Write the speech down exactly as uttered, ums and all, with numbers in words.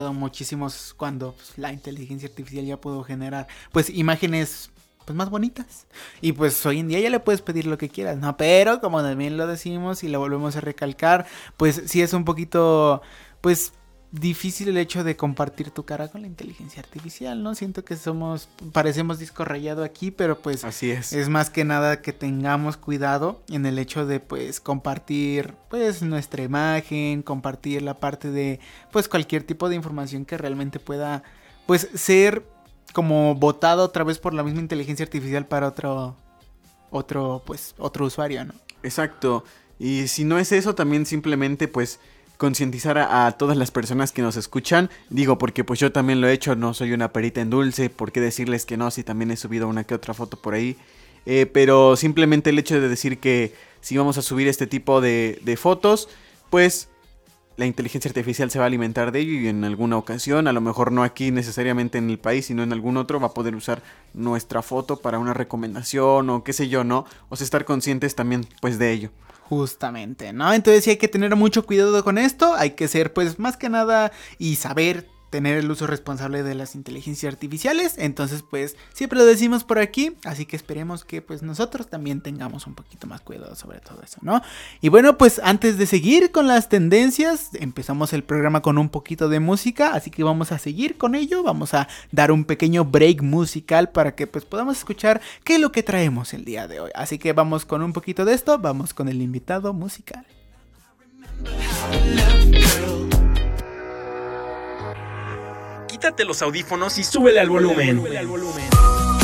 muchísimos cuando pues, la inteligencia artificial ya pudo generar pues imágenes pues más bonitas y pues hoy en día ya le puedes pedir lo que quieras, ¿no? Pero como también lo decimos y lo volvemos a recalcar, pues sí es un poquito pues difícil el hecho de compartir tu cara con la inteligencia artificial, ¿no? Siento que somos, parecemos disco rayado aquí, pero pues así es. Es más que nada que tengamos cuidado en el hecho de pues compartir pues nuestra imagen, compartir la parte de pues cualquier tipo de información que realmente pueda pues ser como botado otra vez por la misma inteligencia artificial para otro otro pues otro usuario, ¿no? Exacto. Y si no es eso, también simplemente pues concientizar a, a todas las personas que nos escuchan. Digo, porque pues yo también lo he hecho, no soy una perita en dulce, ¿por qué decirles que no si también he subido una que otra foto por ahí? Eh, pero simplemente el hecho de decir que si vamos a subir este tipo de, de fotos, pues la inteligencia artificial se va a alimentar de ello y en alguna ocasión, a lo mejor no aquí necesariamente en el país, sino en algún otro, va a poder usar nuestra foto para una recomendación o qué sé yo, ¿no? O sea, estar conscientes también pues de ello. Justamente, ¿no? Entonces sí hay que tener mucho cuidado con esto, hay que ser pues más que nada y saber tener el uso responsable de las inteligencias artificiales, entonces pues siempre lo decimos por aquí, así que esperemos que pues nosotros también tengamos un poquito más cuidado sobre todo eso, ¿no? Y bueno, pues antes de seguir con las tendencias, empezamos el programa con un poquito de música, así que vamos a seguir con ello, vamos a dar un pequeño break musical para que pues podamos escuchar qué es lo que traemos el día de hoy, así que vamos con un poquito de esto, vamos con el invitado musical. Quítate los audífonos y súbele al volumen. Súbele al volumen.